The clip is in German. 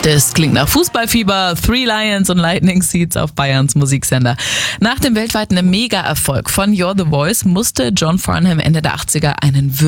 Das klingt nach Fußballfieber, Three Lions und Lightning Seeds auf Bayerns Musiksender. Nach dem weltweiten Mega-Erfolg von You're the Voice musste John Farnham Ende der 80er einen